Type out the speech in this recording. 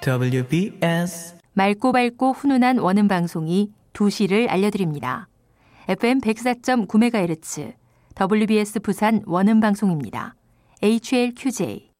WBS 맑고 밝고 훈훈한 원음 방송이 2시를 알려드립니다. FM 104.9MHz WBS 부산 원음 방송입니다. HLQJ